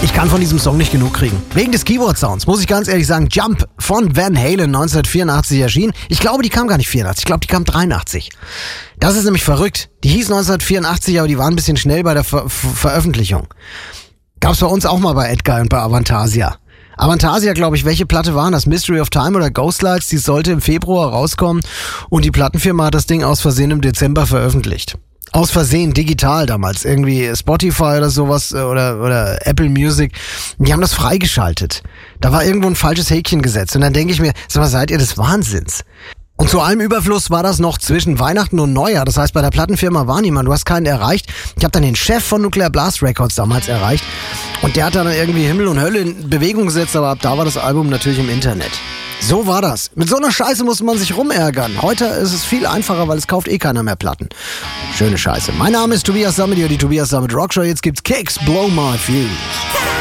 Ich kann von diesem Song nicht genug kriegen. Wegen des Keyboard-Sounds, muss ich ganz ehrlich sagen. Jump von Van Halen 1984 erschienen. Ich glaube, die kam gar nicht 84, ich glaube, die kam 83. Das ist nämlich verrückt. Die hieß 1984, aber die waren ein bisschen schnell bei der Veröffentlichung. Gab's bei uns auch mal bei Edguy und bei Avantasia. Avantasia, glaube ich, welche Platte waren das? Mystery of Time oder Ghostlights? Die sollte im Februar rauskommen und die Plattenfirma hat das Ding aus Versehen im Dezember veröffentlicht. Aus Versehen, digital damals, irgendwie Spotify oder sowas oder Apple Music. Die haben das freigeschaltet. Da war irgendwo ein falsches Häkchen gesetzt und dann denke ich mir, sag mal, seid ihr des Wahnsinns? Und zu allem Überfluss war das noch zwischen Weihnachten und Neujahr. Das heißt, bei der Plattenfirma war niemand. Du hast keinen erreicht. Ich habe dann den Chef von Nuclear Blast Records damals erreicht. Und der hat dann irgendwie Himmel und Hölle in Bewegung gesetzt. Aber ab da war das Album natürlich im Internet. So war das. Mit so einer Scheiße musste man sich rumärgern. Heute ist es viel einfacher, weil es kauft eh keiner mehr Platten. Schöne Scheiße. Mein Name ist Tobias Sammet, die Tobias Sammet Rockshow. Jetzt gibt's Kicks, Blow My Fuse.